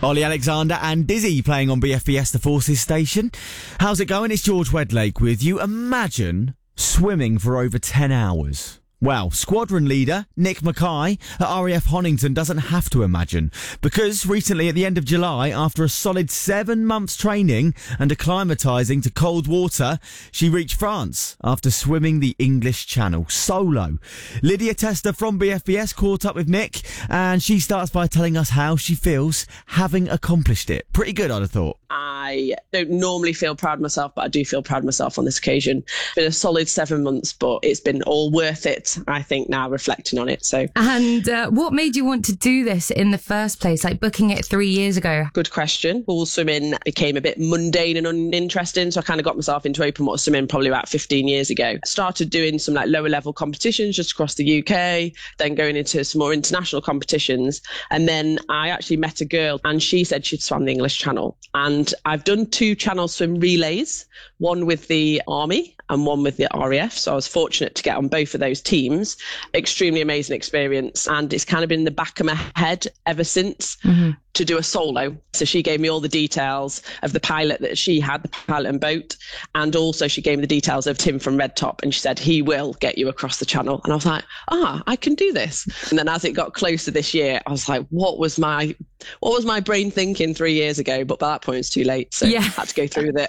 Ollie Alexander and Dizzy playing on BFBS, the Forces station. How's it going? It's George Wedlake with you. Imagine swimming for over 10 hours. Well, squadron leader Nick Mackay at RAF Honington doesn't have to imagine, because recently at the end of July, after a solid 7 months training and acclimatising to cold water, she reached France after swimming the English Channel solo. Lydia Tester from BFBS caught up with Nick, and she starts by telling us how she feels having accomplished it. Pretty good, I'd have thought. I don't normally feel proud of myself, but I do feel proud of myself on this occasion. It's been a solid 7 months, but it's been all worth it, I think, now reflecting on it. So, and what made you want to do this in the first place, like booking it 3 years ago? Good question. Pool swimming became a bit mundane and uninteresting, so I kind of got myself into open water swimming probably about 15 years ago. I started doing some like lower level competitions just across the UK, then going into some more international competitions, and then I actually met a girl and she said she'd swam the English Channel, and I've done 2 channel swim relays, one with the Army and one with the RAF. So I was fortunate to get on both of those teams. Extremely amazing experience. And it's kind of been in the back of my head ever since to do a solo. So she gave me all the details of the pilot that she had, the pilot and boat. And also she gave me the details of Tim from Red Top. And she said, he will get you across the channel. And I was like, I can do this. And then as it got closer this year, I was like, what was my brain thinking 3 years ago? But by that point, it's too late. So I had to go through with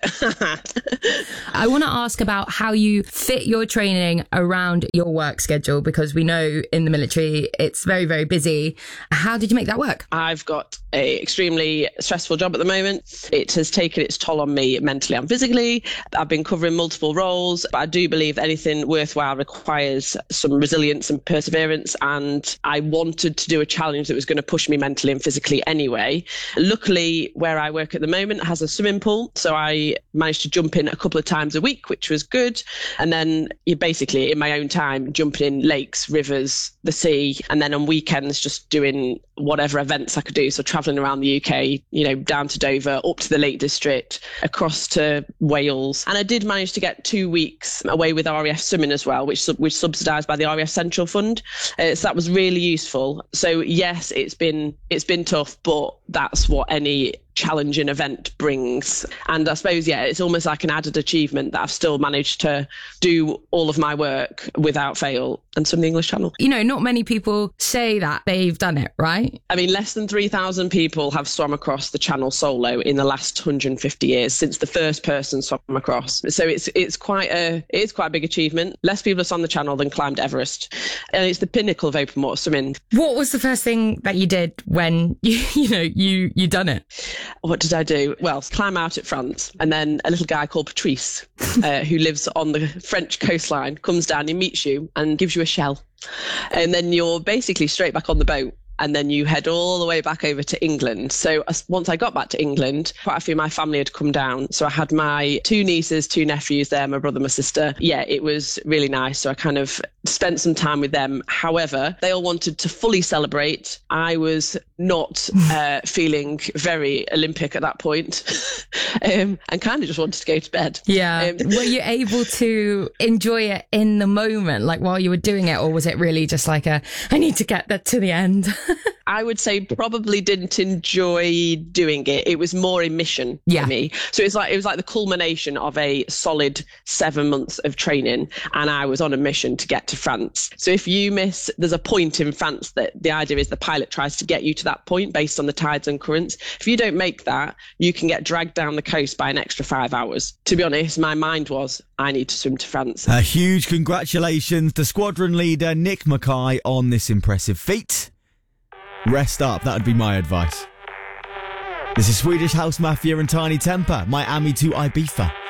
it. I want to ask about how you fit your training around your work schedule, because we know in the military it's very, very busy. How did you make that work? I've got a extremely stressful job at the moment. It has taken its toll on me mentally and physically. I've been covering multiple roles, but I do believe anything worthwhile requires some resilience and perseverance. And I wanted to do a challenge that was going to push me mentally and physically anyway. Luckily, where I work at the moment has a swimming pool, so I managed to jump in a couple of times a week, which was good. And then you're basically in my own time jumping in lakes, rivers, the sea, and then on weekends just doing whatever events I could do. So travelling around the UK, down to Dover, up to the Lake District, across to Wales. And I did manage to get 2 weeks away with RAF swimming as well, which subsidised by the RAF Central Fund. So that was really useful. So yes, it's been tough, but that's what any challenging event brings. And I suppose, it's almost like an added achievement that I've still managed to do all of my work without fail and swim the English Channel. Not many people say that they've done it, right? I mean, less than 3,000 people have swum across the Channel solo in the last 150 years since the first person swam across. So it's quite a big achievement. Less people have swum the Channel than climbed Everest. And it's the pinnacle of open water swimming. What was the first thing that you did when you done it? What did I do? Well, climb out at France, and then a little guy called Patrice, who lives on the French coastline, comes down, he meets you and gives you a shell. And then you're basically straight back on the boat. And then you head all the way back over to England. So once I got back to England, quite a few of my family had come down. So I had my 2 nieces, 2 nephews there, my brother, my sister. Yeah, it was really nice. So I kind of spent some time with them. However, they all wanted to fully celebrate. I was not feeling very Olympic at that point and kind of just wanted to go to bed. Yeah. Were you able to enjoy it in the moment, like while you were doing it? Or was it really just like I need to get that to the end? I would say probably didn't enjoy doing it. It was more a mission for me. So it was like the culmination of a solid 7 months of training, and I was on a mission to get to France. So if you miss, there's a point in France that the idea is the pilot tries to get you to that point based on the tides and currents. If you don't make that, you can get dragged down the coast by an extra 5 hours. To be honest, my mind was, I need to swim to France. A huge congratulations to squadron leader Nick Mackay on this impressive feat. Rest up, that would be my advice. This is Swedish House Mafia and Tiny Temper, Miami to Ibiza.